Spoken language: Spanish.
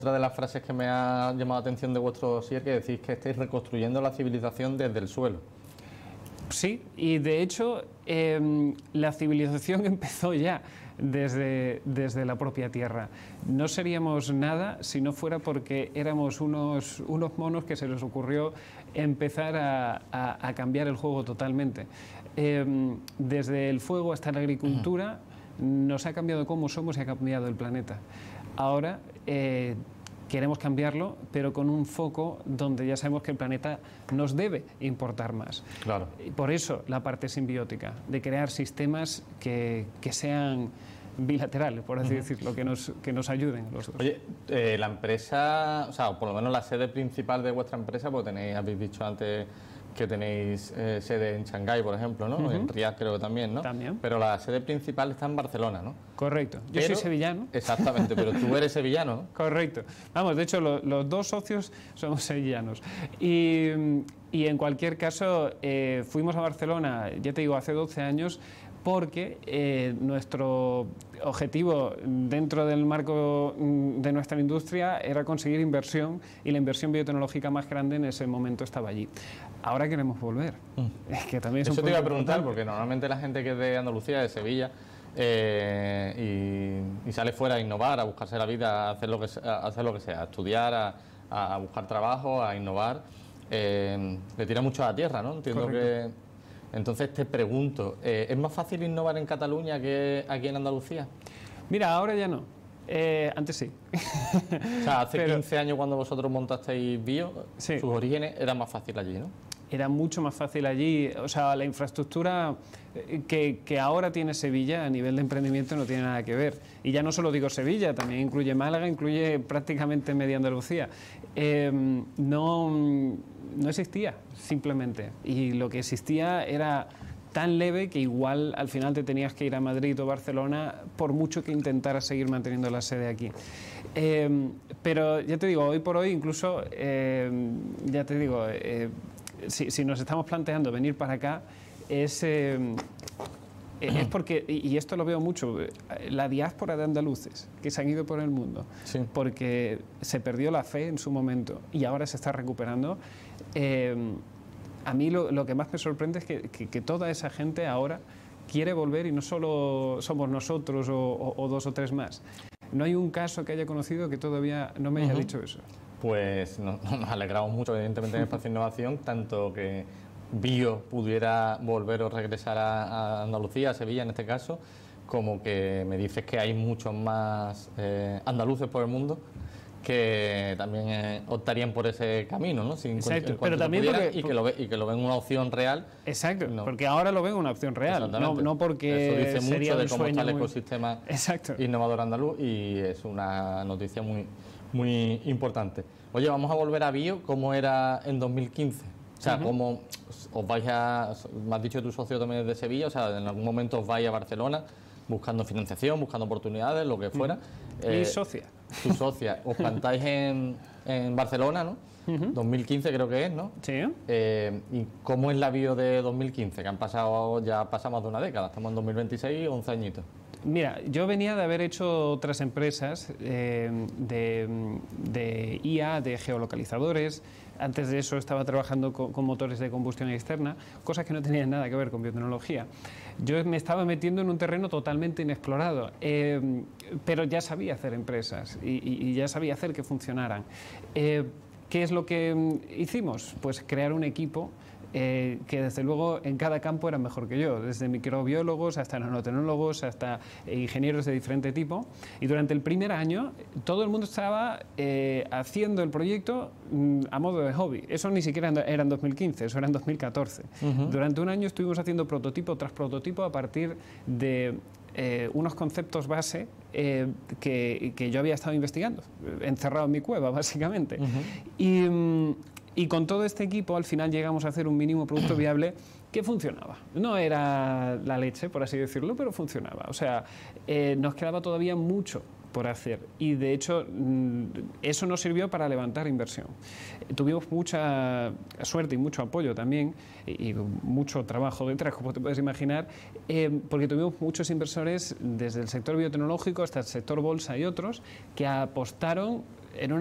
Otra de las frases que me ha llamado la atención de vuestro dossier, que decís que estáis reconstruyendo la civilización desde el suelo. Sí, y de hecho la civilización empezó ya desde la propia Tierra. No seríamos nada si no fuera porque éramos unos monos que se les ocurrió empezar a cambiar el juego totalmente. Desde el fuego hasta la agricultura nos ha cambiado cómo somos y ha cambiado el planeta. Ahora queremos cambiarlo, pero con un foco donde ya sabemos que el planeta nos debe importar más. Claro. Por eso la parte simbiótica, de crear sistemas que sean bilaterales, por así decirlo, que nos ayuden los dos. Oye, la empresa, o sea, por lo menos la sede principal de vuestra empresa, pues habéis dicho antes que tenéis sede en Shanghái, por ejemplo, ¿no? En Riad creo que también, ¿no? También. Pero la sede principal está en Barcelona, ¿no? Correcto. Yo soy sevillano. Exactamente, pero tú eres sevillano, ¿no? Correcto. Vamos, de hecho, los dos socios somos sevillanos. Y en cualquier caso, fuimos a Barcelona, ya te digo, hace 12 años, porque nuestro objetivo dentro del marco de nuestra industria era conseguir inversión, y la inversión biotecnológica más grande en ese momento estaba allí. Ahora queremos volver. Es que también es Eso un te iba a punto preguntar, importante. porque normalmente la gente que es de Andalucía, de Sevilla, y sale fuera a innovar, a buscarse la vida, a hacer lo que sea, a estudiar, a buscar trabajo, a innovar, le tira mucho a la tierra, ¿no? Entiendo. Correcto. Que... Entonces te pregunto, ¿es más fácil innovar en Cataluña que aquí en Andalucía? Mira, ahora ya no. Antes sí. O sea, hace 15 años cuando vosotros montasteis Bio, Sí. sus orígenes era más fácil allí, ¿no? Era mucho más fácil allí. O sea, la infraestructura que ahora tiene Sevilla a nivel de emprendimiento no tiene nada que ver. Y ya no solo digo Sevilla, también incluye Málaga, incluye prácticamente media Andalucía. No existía, simplemente. Y lo que existía era tan leve que igual al final te tenías que ir a Madrid o Barcelona por mucho que intentaras seguir manteniendo la sede aquí. Pero ya te digo, hoy por hoy incluso, ya te digo, si nos estamos planteando venir para acá, es porque, y esto lo veo mucho, la diáspora de andaluces que se han ido por el mundo, Sí. porque se perdió la fe en su momento y ahora se está recuperando. A mí lo que más me sorprende es que toda esa gente ahora quiere volver, y no solo somos nosotros o dos o tres más. No hay un caso que haya conocido que todavía no me haya dicho eso. Pues nos alegramos mucho, evidentemente, en Espacio Innovación, tanto que Bio pudiera volver o regresar a Andalucía, a Sevilla en este caso, como que me dices que hay muchos más andaluces por el mundo que también optarían por ese camino, ¿no? Exacto, En cuanto pero también pudieran, porque... y que lo ven una opción real. Exacto, No. Porque ahora lo ven una opción real, no porque eso dice sería mucho de un cómo sueño está el muy... ecosistema Exacto. innovador andaluz, y es una noticia muy importante. Oye, vamos a volver a Bio, ¿cómo era en 2015? O sea, ¿cómo os vais a... Me has dicho que tu socio también es de Sevilla, o sea, en algún momento os vais a Barcelona buscando financiación, buscando oportunidades, lo que fuera. Mi socia. Tu socia. Os plantáis en Barcelona, ¿no? 2015 creo que es, ¿no? Sí. ¿Y cómo es la Bio de 2015? Que ya pasamos de una década, estamos en 2026, 11 añitos. Mira, yo venía de haber hecho otras empresas de IA, de geolocalizadores. Antes de eso estaba trabajando con motores de combustión externa, cosas que no tenían nada que ver con biotecnología. Yo me estaba metiendo en un terreno totalmente inexplorado, pero ya sabía hacer empresas y ya sabía hacer que funcionaran. ¿Qué es lo que hicimos? Pues crear un equipo que desde luego en cada campo eran mejor que yo, desde microbiólogos hasta nanotecnólogos, hasta ingenieros de diferente tipo. Y durante el primer año todo el mundo estaba haciendo el proyecto a modo de hobby. Eso ni siquiera era en 2015, eso era en 2014. Durante un año estuvimos haciendo prototipo tras prototipo a partir de unos conceptos base que yo había estado investigando, encerrado en mi cueva, básicamente. Y con todo este equipo al final llegamos a hacer un mínimo producto viable que funcionaba. No era la leche, por así decirlo, pero funcionaba. O sea, nos quedaba todavía mucho por hacer, y de hecho eso nos sirvió para levantar inversión. Tuvimos mucha suerte y mucho apoyo también, y mucho trabajo detrás, como te puedes imaginar, porque tuvimos muchos inversores desde el sector biotecnológico hasta el sector bolsa y otros que apostaron en una